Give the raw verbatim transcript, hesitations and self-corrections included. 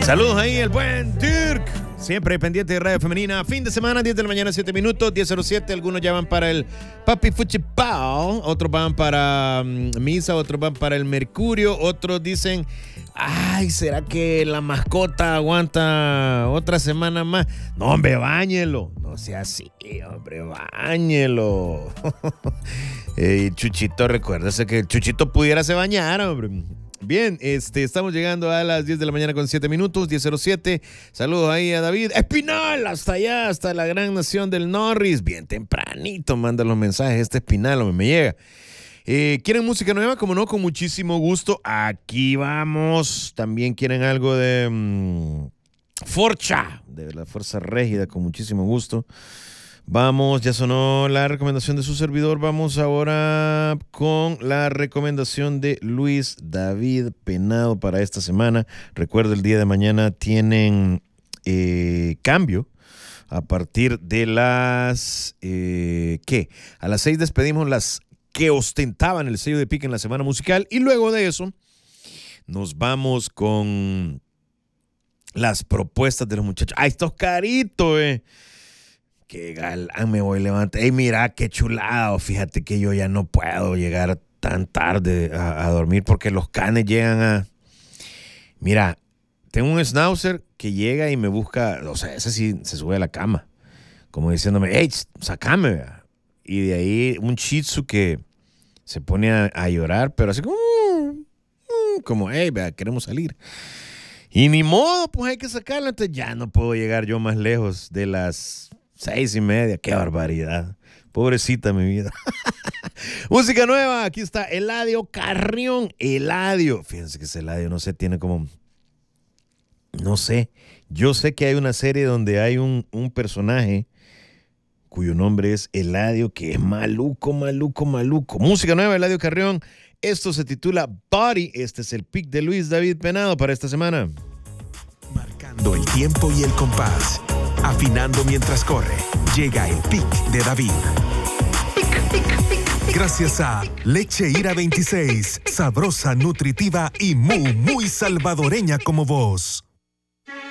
Saludos ahí, el buen Dirk. Siempre pendiente de Radio Femenina. Fin de semana, diez de la mañana, siete minutos, diez cero siete. Algunos ya van para el Papi Fuchipao, otros van para um, Misa, otros van para el Mercurio, otros dicen, ay, ¿será que la mascota aguanta otra semana más? No, hombre, báñelo. No sea así, hombre, báñelo. eh, Chuchito, recuérdese que el Chuchito pudiera se bañar, hombre. Bien, este, estamos llegando a las diez de la mañana con siete minutos, diez cero siete. Saludos ahí a David Espinal, hasta allá, hasta la gran nación del Norris. Bien tempranito manda los mensajes, este Espinal, hombre, me llega. Eh, ¿Quieren música nueva? Como no, con muchísimo gusto. Aquí vamos. También quieren algo de um, Forcha, de la Fuerza Régida, con muchísimo gusto. Vamos, ya sonó la recomendación de su servidor. Vamos ahora con la recomendación de Luis David Penado para esta semana. Recuerda, el día de mañana tienen eh, cambio. A partir de las... Eh, ¿Qué? A las seis despedimos las que ostentaban el sello de pique en la semana musical. Y luego de eso nos vamos con las propuestas de los muchachos. ¡Ay, estos caritos, eh! Qué galán, me voy a levantar. Ey, mira, qué chulado. Fíjate que yo ya no puedo llegar tan tarde a, a dormir porque los canes llegan a... Mira, tengo un schnauzer que llega y me busca, o sea, ese sí se sube a la cama, como diciéndome, hey, sacame, vea. Y de ahí un shih tzu que se pone a, a llorar, pero así como, mm, mm, como, hey, vea, queremos salir. Y ni modo, pues hay que sacarlo. Entonces ya no puedo llegar yo más lejos de las seis y media. Qué barbaridad. Pobrecita mi vida. Música nueva. Aquí está Eladio Carrión. Eladio. Fíjense que ese Eladio, no sé, tiene como... No sé. Yo sé que hay una serie donde hay un, un personaje cuyo nombre es Eladio, que es maluco, maluco, maluco. Música nueva, Eladio Carrión. Esto se titula Body. Este es el pick de Luis David Penado para esta semana. Marcando el tiempo y el compás. Afinando mientras corre. Llega el pick de David. Pic, pic, pic. Gracias a Leche Ira veintiséis. Sabrosa, nutritiva y muy, muy salvadoreña como vos.